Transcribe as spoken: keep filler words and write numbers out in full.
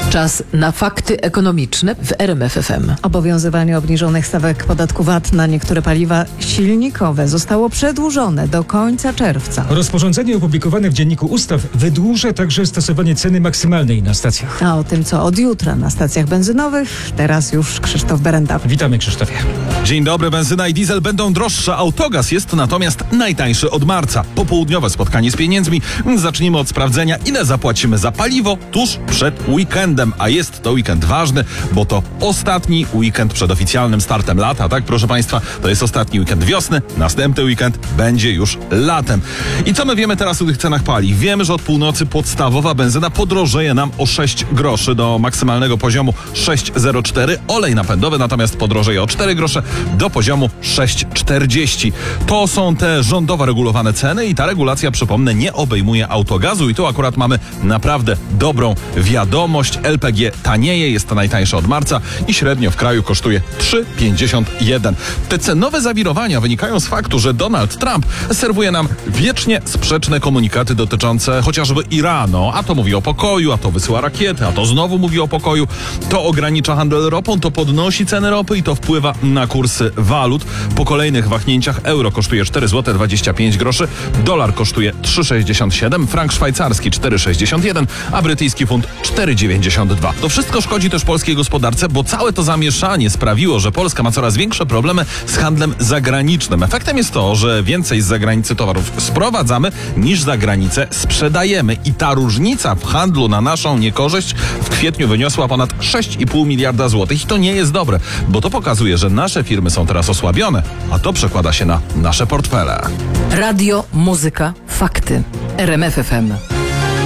Czas na fakty ekonomiczne w R M F F M. Obowiązywanie obniżonych stawek podatku V A T na niektóre paliwa silnikowe zostało przedłużone do końca czerwca. Rozporządzenie opublikowane w Dzienniku Ustaw wydłuża także stosowanie ceny maksymalnej na stacjach. A o tym, co od jutra na stacjach benzynowych, teraz już Krzysztof Berenda. Witamy, Krzysztofie. Dzień dobry, benzyna i diesel będą droższe, autogaz jest natomiast najtańszy od marca. Popołudniowe spotkanie z pieniędzmi. Zacznijmy od sprawdzenia, ile zapłacimy za paliwo tuż przed weekendem. A jest to weekend ważny, bo to ostatni weekend przed oficjalnym startem lata, tak proszę Państwa? To jest ostatni weekend wiosny, następny weekend będzie już latem. I co my wiemy teraz o tych cenach paliw? Wiemy, że od północy podstawowa benzyna podrożeje nam o sześć groszy do maksymalnego poziomu sześć zero cztery. Olej napędowy natomiast podrożeje o cztery grosze do poziomu sześć czterdzieści. To są te rządowo regulowane ceny i ta regulacja, przypomnę, nie obejmuje autogazu i tu akurat mamy naprawdę dobrą wiadomość. L P G tanieje, jest to najtańsze od marca i średnio w kraju kosztuje trzy pięćdziesiąt jeden. Te cenowe zawirowania wynikają z faktu, że Donald Trump serwuje nam wiecznie sprzeczne komunikaty dotyczące chociażby Iranu. A to mówi o pokoju, a to wysyła rakiety, a to znowu mówi o pokoju. To ogranicza handel ropą, to podnosi ceny ropy i to wpływa na kursy walut. Po kolejnych wahnięciach euro kosztuje cztery złote dwadzieścia pięć groszy, dolar kosztuje trzy sześćdziesiąt siedem, frank szwajcarski cztery sześćdziesiąt jeden, a brytyjski funt cztery dziewięćdziesiąt dwa. To wszystko szkodzi też polskiej gospodarce, bo całe to zamieszanie sprawiło, że Polska ma coraz większe problemy z handlem zagranicznym. Efektem jest to, że więcej z zagranicy towarów sprowadzamy niż za granicę sprzedajemy i ta różnica w handlu na naszą niekorzyść w kwietniu wyniosła ponad sześć i pół miliarda złotych i to nie jest dobre, bo to pokazuje, że nasze firmy są teraz osłabione, a to przekłada się na nasze portfele. Radio, muzyka, fakty. R M F F M.